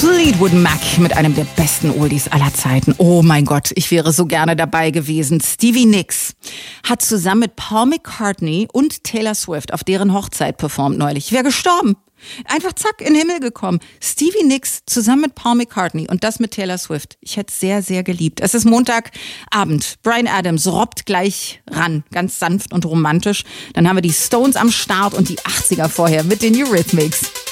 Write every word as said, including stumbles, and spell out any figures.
Fleetwood Mac mit einem der besten Oldies aller Zeiten. Oh mein Gott, ich wäre so gerne dabei gewesen. Stevie Nicks hat zusammen mit Paul McCartney und Taylor Swift auf deren Hochzeit performt neulich. Ich wäre gestorben. Einfach zack, in den Himmel gekommen. Stevie Nicks zusammen mit Paul McCartney und das mit Taylor Swift. Ich hätte es sehr, sehr geliebt. Es ist Montagabend. Bryan Adams robbt gleich ran, ganz sanft und romantisch. Dann haben wir die Stones am Start und die achtziger vorher mit den Eurythmics.